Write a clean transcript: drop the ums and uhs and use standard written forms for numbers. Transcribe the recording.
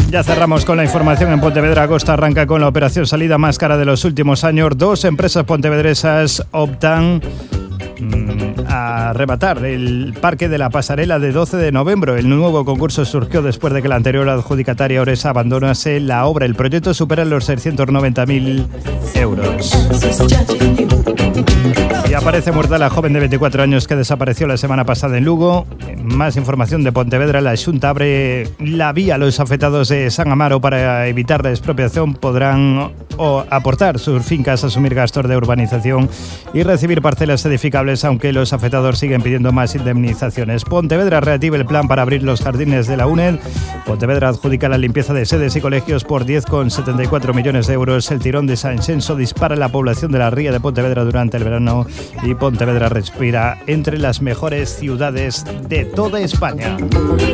Ya cerramos con la información en Pontevedra. Agosto arranca con la operación salida más cara de los últimos años. 2 empresas pontevedresas optan a arrebatar el Parque de la Pasarela de 12 de noviembre. El nuevo concurso surgió después de que la anterior adjudicataria Oresa abandonase la obra. El proyecto supera los 690.000 euros. Y aparece muerta la joven de 24 años que desapareció la semana pasada en Lugo. Más información de Pontevedra. La Xunta abre la vía a los afectados de San Amaro para evitar la expropiación. Podrán aportar sus fincas, asumir gastos de urbanización y recibir parcelas edificables, aunque los afectados siguen pidiendo más indemnizaciones. Pontevedra reactiva el plan para abrir los jardines de la UNED. Pontevedra adjudica la limpieza de sedes y colegios por 10,74 millones de euros. El tirón de San Xenso dispara la población de la ría de Pontevedra durante el verano y Pontevedra respira entre las mejores ciudades de toda España.